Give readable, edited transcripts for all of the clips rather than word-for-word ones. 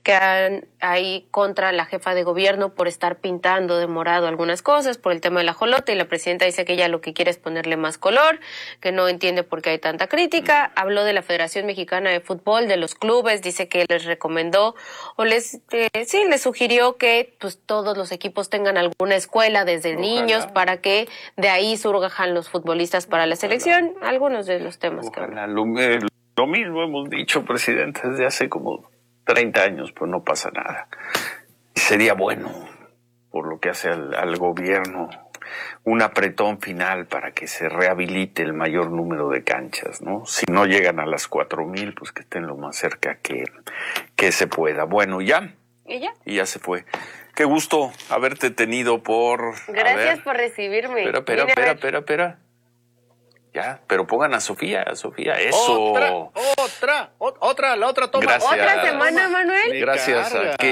que han ahí contra la jefa de gobierno por estar pintando de morado algunas cosas, por el tema del ajolote, y la presidenta dice que ella lo que quiere es ponerle más color, que no entiende por qué hay tanta crítica. Habló de la Federación Mexicana de Fútbol, de los clubes, dice que les recomendó o les sugirió que pues todos los equipos tengan alguna escuela desde niños para que de ahí surjan los futbolistas para la selección. Algunos de los temas que lo mismo hemos dicho, presidente, desde hace como 30 años, pues no pasa nada. Y sería bueno, por lo que hace al gobierno, un apretón final para que se rehabilite el mayor número de canchas, ¿no? Si no llegan a las 4,000, pues que estén lo más cerca que se pueda. Bueno, ya. ¿Y ya? Y ya se fue. Qué gusto haberte tenido por... Gracias por recibirme. Espera. Ya, pero pongan a Sofía, eso. La otra toma. Gracias. ¿Otra semana, Manuel? Gracias.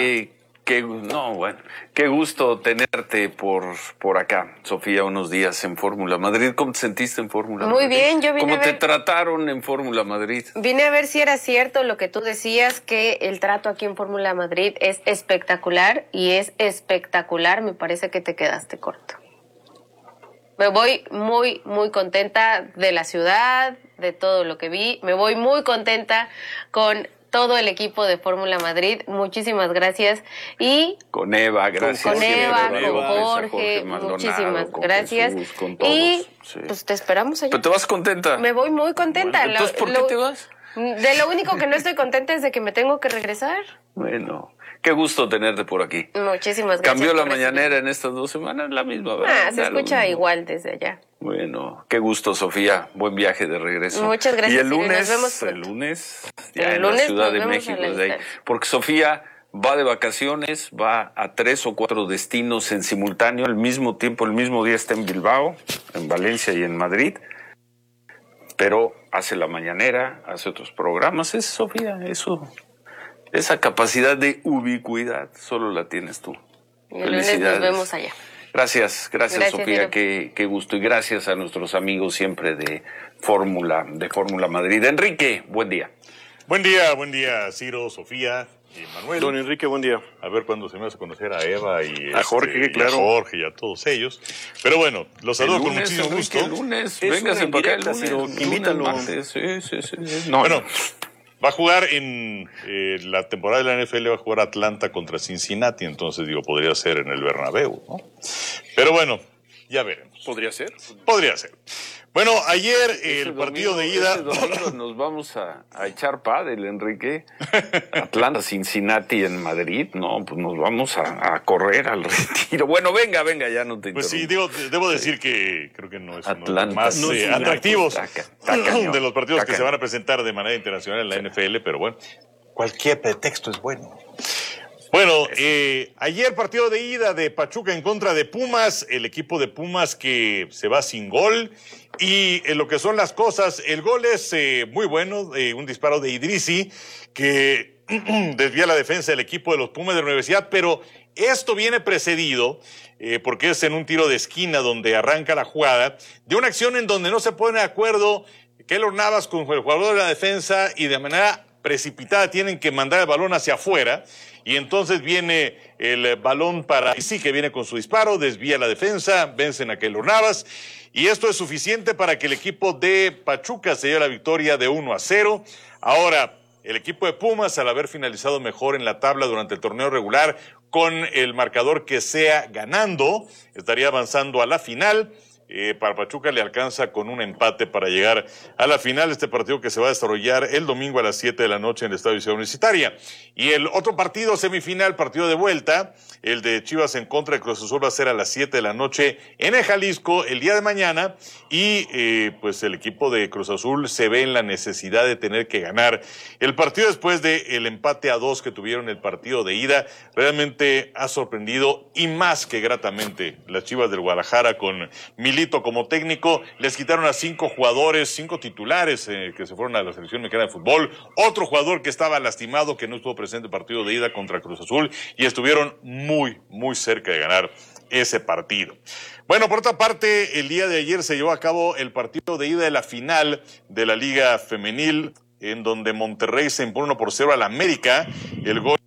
Qué gusto tenerte por acá, Sofía, unos días en Fórmula Madrid. ¿Cómo te sentiste en Fórmula Madrid? Muy bien, yo vine ¿Cómo te trataron en Fórmula Madrid? Vine a ver si era cierto lo que tú decías, que el trato aquí en Fórmula Madrid es espectacular, y es espectacular. Me parece que te quedaste corto. Me voy muy, muy contenta de la ciudad, de todo lo que vi. Me voy muy contenta con todo el equipo de Fórmula Madrid. Muchísimas gracias. Y con Eva, gracias. Con Eva, con Jorge Jorge, Maldonado, muchísimas con gracias. Jesús, con todos. Y Sí. pues te esperamos allá. ¿Pero te vas contenta? Me voy muy contenta. Bueno, entonces, ¿por qué te vas? De lo único que no estoy contenta es de que me tengo que regresar. Bueno, qué gusto tenerte por aquí. Muchísimas gracias. ¿Cambió la mañanera en estas 2 semanas? La misma, ¿verdad? Se escucha igual desde allá. Bueno, qué gusto, Sofía. Buen viaje de regreso. Muchas gracias. Y el lunes, nos vemos pronto. ya en la Ciudad de México, desde ahí. Porque Sofía va de vacaciones, va a 3 o 4 destinos en simultáneo, al mismo tiempo, el mismo día está en Bilbao, en Valencia y en Madrid. Pero hace la mañanera, hace otros programas. Es Sofía, esa capacidad de ubicuidad solo la tienes tú. Y el lunes nos vemos allá. Gracias Sofía, qué gusto. Y gracias a nuestros amigos siempre de Fórmula Madrid. Enrique, buen día. Buen día, Ciro, Sofía y Manuel. Don Enrique, buen día. A ver cuándo se me hace conocer a Eva y a Jorge, claro. a Jorge y a todos ellos. Pero bueno, los saludo con muchísimo gusto. El lunes, véngase para acá el lunes. Invítalo. Sí. Bueno, va a jugar en la temporada de la NFL, va a jugar Atlanta contra Cincinnati, entonces podría ser en el Bernabéu, ¿no? Pero bueno, ya veremos. ¿Podría ser? Podría ser. Bueno, ayer el partido de ida... domingo nos vamos a echar pádel, Enrique. Atlanta, Cincinnati en Madrid. No, pues nos vamos a correr al retiro. Bueno, venga, ya no te interrumpo. Pues sí, debo decir que creo que no es uno de Atlanta, los más atractivos de los partidos que se van a presentar de manera internacional en la NFL, pero bueno, cualquier pretexto es bueno. Bueno, ayer partido de ida de Pachuca en contra de Pumas, el equipo de Pumas que se va sin gol, y en lo que son las cosas, el gol es muy bueno, un disparo de Idrissi que desvía la defensa del equipo de los Pumas de la Universidad, pero esto viene precedido, porque es en un tiro de esquina donde arranca la jugada, de una acción en donde no se pone de acuerdo Keylor Navas con el jugador de la defensa y de manera precipitada tienen que mandar el balón hacia afuera, y entonces viene el balón para sí, que viene con su disparo, desvía la defensa, vencen a Keylor Navas, y esto es suficiente para que el equipo de Pachuca se lleve la victoria de 1-0. Ahora, el equipo de Pumas, al haber finalizado mejor en la tabla durante el torneo regular, con el marcador que sea ganando, estaría avanzando a la final. Para Pachuca le alcanza con un empate para llegar a la final, este partido que se va a desarrollar el domingo a las 7 de la noche en el Estadio Ciudad Universitaria. Y el otro partido semifinal, partido de vuelta, el de Chivas en contra de Cruz Azul, va a ser a las 7 de la noche en el Jalisco el día de mañana, y pues el equipo de Cruz Azul se ve en la necesidad de tener que ganar el partido después del empate a 2 que tuvieron el partido de ida. Realmente ha sorprendido, y más que gratamente, las Chivas del Guadalajara con Milito como técnico. Les quitaron a 5 jugadores, 5 titulares que se fueron a la selección mexicana de fútbol, otro jugador que estaba lastimado, que no estuvo presente en el partido de ida contra Cruz Azul, y estuvieron muy, muy cerca de ganar ese partido. Bueno, por otra parte, el día de ayer se llevó a cabo el partido de ida de la final de la Liga Femenil, en donde Monterrey se impone 1-0 al América. El gol